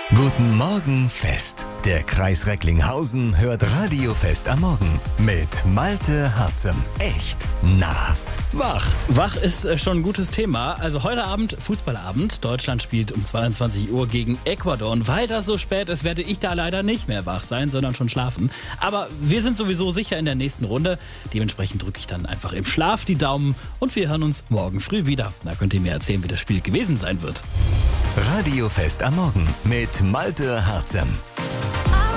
Guten Morgen Fest. Der Kreis Recklinghausen hört Radiofest am Morgen mit Malte Harzem. Echt nah. Wach. Wach ist schon ein gutes Thema. Also heute Abend Fußballabend. Deutschland spielt um 22 Uhr gegen Ecuador. Und weil das so spät ist, werde ich da leider nicht mehr wach sein, sondern schon schlafen. Aber wir sind sowieso sicher in der nächsten Runde. Dementsprechend drücke ich dann einfach im Schlaf die Daumen und wir hören uns morgen früh wieder. Da könnt ihr mir erzählen, wie das Spiel gewesen sein wird. Radiofest am Morgen mit Malte Harzem.